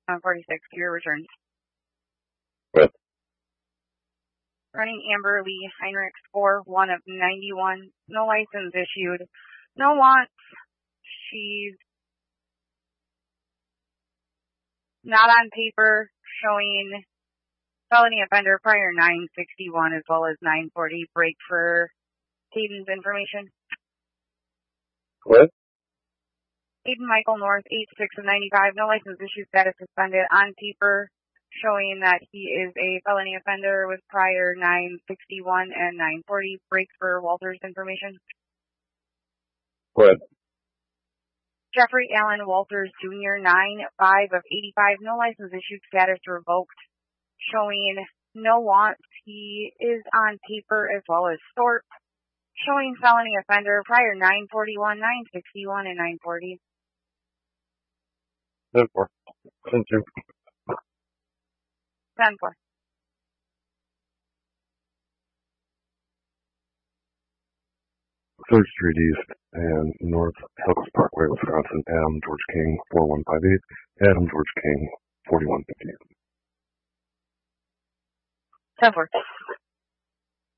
46, your returns. Good. Running Amber Lee Heinrich, score 1 of 91. No license issued. No wants. She's not on paper, showing felony offender prior 961 as well as 940. Break for Hayden's information. What? Hayden Michael North, 86 of 95. No license issued, status suspended. On paper, showing that he is a felony offender with prior 961 and 940. Break for Walter's information. What? Jeffrey Allen Walters Jr., 9-5 of 85. No license issued, status revoked. Showing no wants. He is on paper as well as SORP. Showing felony offender prior 941, 961, and 940. 10-4. 10-2. 10-4. Third Street East and North Hills Parkway, Wisconsin. Adam George King, 4158. Adam George King, 4158. 10-4.